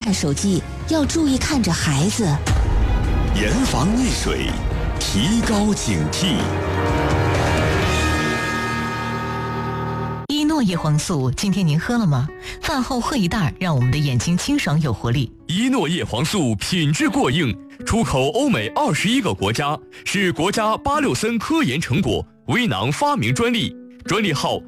的手机要注意看着孩子。 严防溺水，提高警惕。 伊诺叶黄素，今天您喝了吗？饭后喝一袋，让我们的眼睛清爽有活力。 伊诺叶黄素品质过硬，出口欧美21个国家，是国家863森科研成果，微囊发明专利，专利号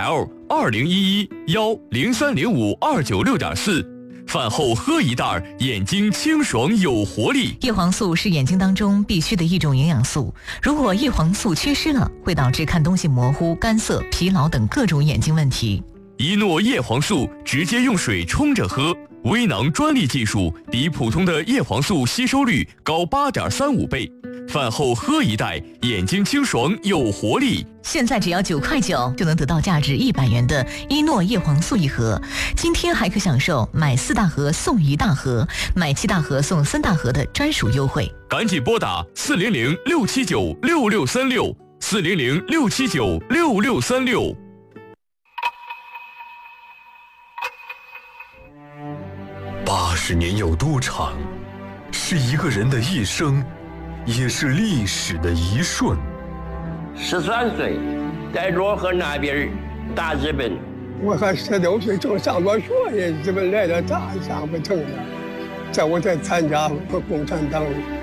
ZL2011-10305-296.4。饭后喝一袋，眼睛清爽有活力。 叶黄素是眼睛当中必须的一种营养素，如果叶黄素缺失了，会导致看东西模糊、干涩、疲劳等各种眼睛问题。 伊诺叶黄素直接用水冲着喝，微囊专利技术，比普通的叶黄素吸收率高8.35倍。饭后喝一袋，眼睛清爽有活力。 现在只要9.9块就能得到价值100元的伊诺叶黄素一盒，今天还可享受买4大盒送1大盒，买7大盒送3大盒的专属优惠。 赶紧拨打400-679-6636，400-679-6636。80年有多长？是一个人的一生，也是历史的一瞬。 13岁，在漯河那边打日本。 我还16岁正上着学呢，日本来了咋上不成了？在我才参加共产党。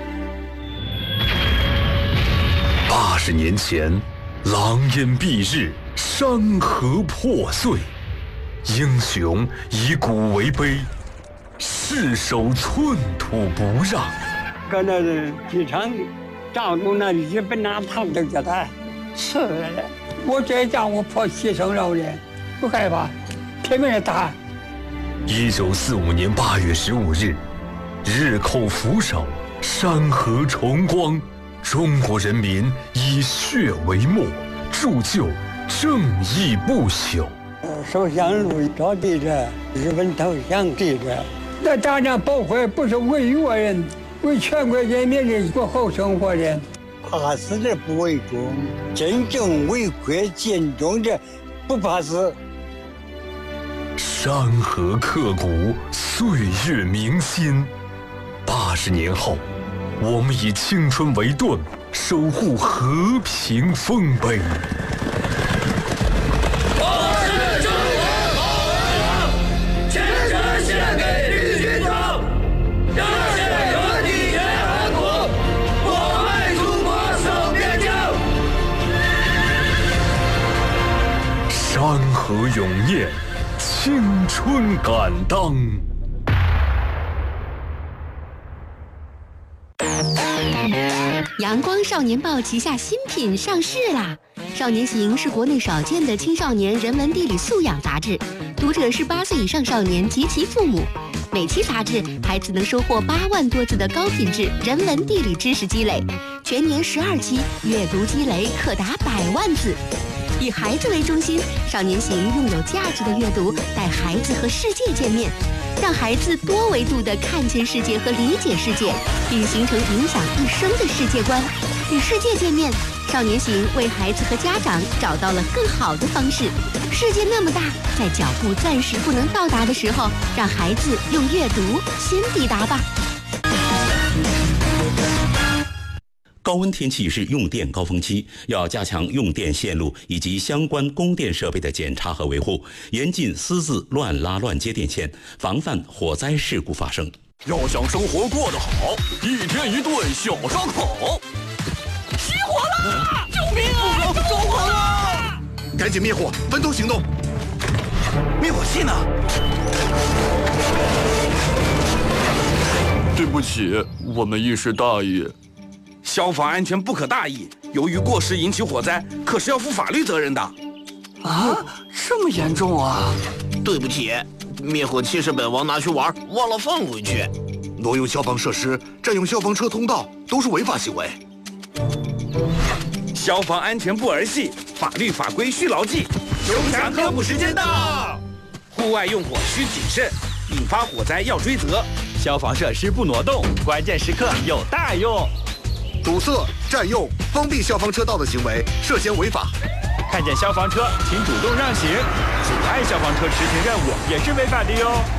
80年前，狼烟蔽日，山河破碎，英雄以古为碑，誓守寸土不让。 搁那机场仗着那日本那他都叫他吃了，我这仗我跑牺牲了的，不害怕，拼命的打。 1945年8月15日，日寇扶手，山河重光，中国人民以血为墨，铸就正义不朽。 首相路找地着，日本投降地着。那大家保卫不是为越人，为全国人民的过好生活的。怕死的不为忠，真正为国尽忠的不怕死。 山河刻骨，岁月铭心。80年后，我们以青春为盾，守护和平丰碑。山河永念，青春敢当。 阳光少年报旗下新品上市啦！少年行是国内少见的青少年人文地理素养杂志，读者是8岁以上少年及其父母。每期杂志，孩子能收获8万多字的高品质人文地理知识积累，全年12期，阅读积累可达100万字。以孩子为中心，少年行用有价值的阅读带孩子和世界见面，让孩子多维度地看见世界和理解世界，并形成影响一生的世界观。与世界见面，少年行为孩子和家长找到了更好的方式。世界那么大，在脚步暂时不能到达的时候，让孩子用阅读先抵达吧。 高温天气是用电高峰期，要加强用电线路以及相关供电设备的检查和维护，严禁私自乱拉乱接电线，防范火灾事故发生。 要想生活过得好，一天一顿小烧烤。 失火了！救命啊！着火了！ 赶紧灭火，分头行动。灭火器呢？ 对不起，我们一时大意。 消防安全不可大意，由于过失引起火灾，可是要负法律责任的。 啊，这么严重啊！ 对不起，灭火器是本王拿去玩，忘了放回去。 挪用消防设施、占用消防车通道都是违法行为。消防安全不儿戏，法律法规需牢记。 熊强科普时间到！ 户外用火需谨慎，引发火灾要追责。 消防设施不挪动，关键时刻有大用。 堵塞、占用、封闭消防车道的行为涉嫌违法。 看见消防车，请主动让行；阻碍消防车执行任务也是违法的哟。